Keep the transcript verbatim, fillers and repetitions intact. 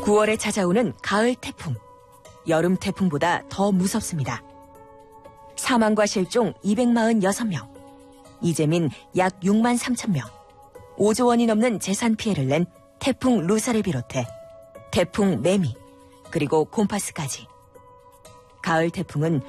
구월에 찾아오는 가을 태풍. 여름 태풍보다 더 무섭습니다. 사망과 실종 이백사십육 명, 이재민 약 육만 삼천 명, 오조 원이 넘는 재산 피해를 낸 태풍 루사를 비롯해 태풍 매미, 그리고 곰파스까지. 가을 태풍은